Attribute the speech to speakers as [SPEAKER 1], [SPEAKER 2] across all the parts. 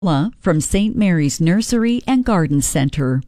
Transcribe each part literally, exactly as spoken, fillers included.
[SPEAKER 1] From Saint Mary's Nursery and Garden Center.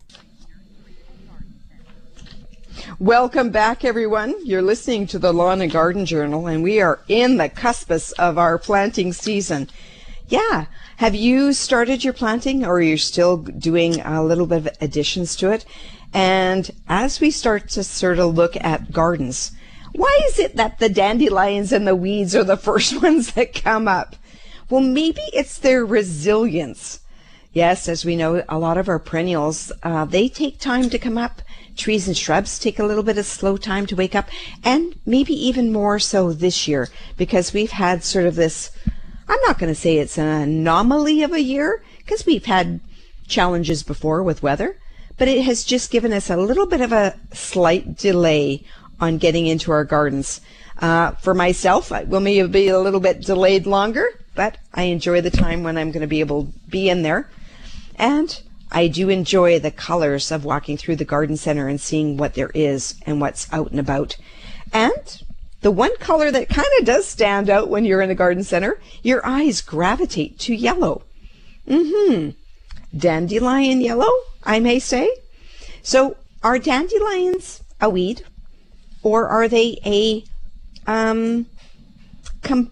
[SPEAKER 2] Welcome back, everyone. You're listening to the Lawn and Garden Journal, and we are in the cuspus of our planting season. Yeah. Have you started your planting, or are you still doing a little bit of additions to it? And as we start to sort of look at gardens, why is it that the dandelions and the weeds are the first ones that come up? Well, maybe it's their resilience. Yes, as we know, a lot of our perennials, uh, they take time to come up. Trees and shrubs take a little bit of slow time to wake up, and maybe even more so this year, because we've had sort of this, I'm not going to say it's an anomaly of a year, because we've had challenges before with weather, but it has just given us a little bit of a slight delay on getting into our gardens. Uh, for myself, I will maybe be a little bit delayed longer, but I enjoy the time when I'm going to be able to be in there. And I do enjoy the colors of walking through the garden center and seeing what there is and what's out and about. And the one color that kind of does stand out when you're in a garden center, your eyes gravitate to yellow. Mm-hmm. Dandelion yellow, I may say. So are dandelions a weed, or are they a, um, com-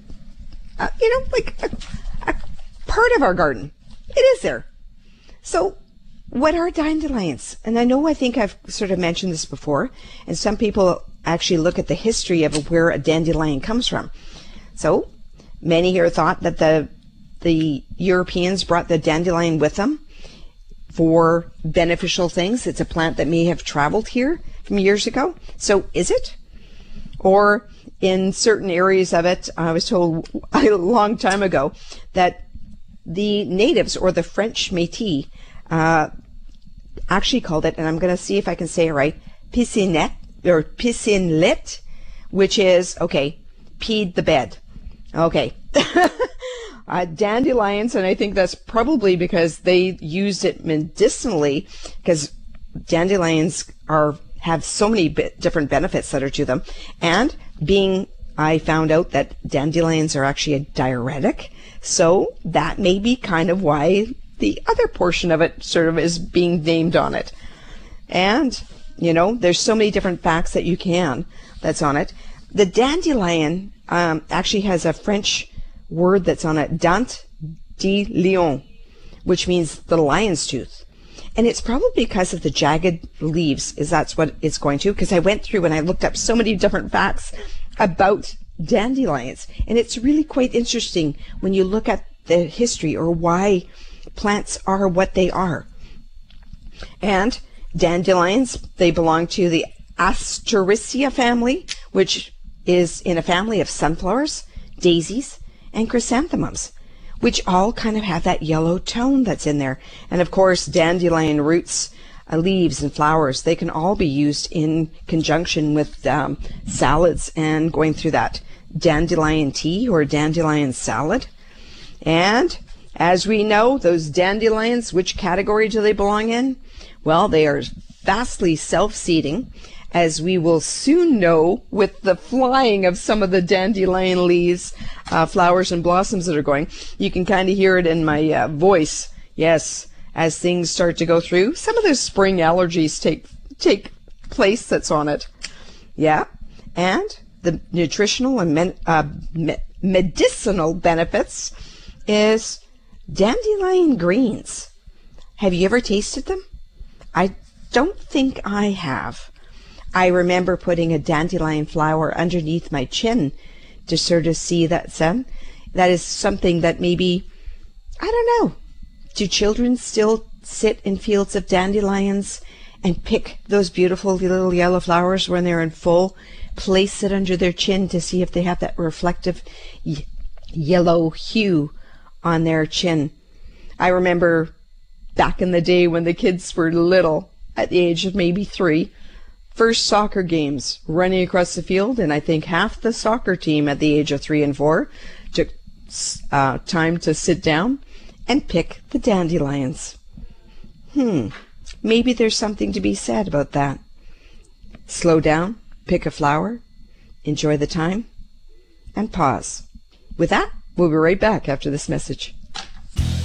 [SPEAKER 2] uh, you know, like a, a part of our garden? It is there. So what are dandelions? And I know I think I've sort of mentioned this before, and some people actually look at the history of where a dandelion comes from. So many here thought that the the Europeans brought the dandelion with them for beneficial things. It's a plant that may have traveled here from years ago. So is it? Or in certain areas of it, I was told a long time ago that the natives, or the French Métis, uh, actually called it, and I'm going to see if I can say it right, piscinette, or piscinlet, which is, okay, peed the bed. Okay. uh, dandelions, and I think that's probably because they used it medicinally, because dandelions are have so many bit different benefits that are to them. And being, I found out that dandelions are actually a diuretic, so that may be kind of why the other portion of it sort of is being named on it. And, you know, there's so many different facts that you can that's on it. The dandelion um, actually has a French word that's on it, dent de lion, which means the lion's tooth. And it's probably because of the jagged leaves, is that's what it's going to, because I went through and I looked up so many different facts about dandelions, and it's really quite interesting when you look at the history or why plants are what they are. And dandelions, they belong to the Asteraceae family, which is in a family of sunflowers, daisies, and chrysanthemums, which all kind of have that yellow tone that's in there. And of course, dandelion roots, uh, leaves, and flowers, they can all be used in conjunction with um, salads and going through that dandelion tea or dandelion salad. And as we know, those dandelions, which category do they belong in? Well, they are vastly self-seeding, as we will soon know with the flying of some of the dandelion leaves, uh, flowers, and blossoms that are going. You can kind of hear it in my uh, voice. Yes, as things start to go through, some of those spring allergies take take place that's on it. Yeah, and the nutritional and men, uh, me- medicinal benefits is dandelion greens. Have you ever tasted them? I don't think I have. I remember putting a dandelion flower underneath my chin to sort of see that sun. That is something that maybe, I don't know, do children still sit in fields of dandelions and pick those beautiful little yellow flowers when they're in full, place it under their chin to see if they have that reflective y- yellow hue on their chin? I remember back in the day when the kids were little, at the age of maybe three, first soccer games, running across the field, and I think half the soccer team at the age of three and four took uh, time to sit down and pick the dandelions. Hmm, maybe there's something to be said about that. Slow down, pick a flower, enjoy the time, and pause. With that, we'll be right back after this message.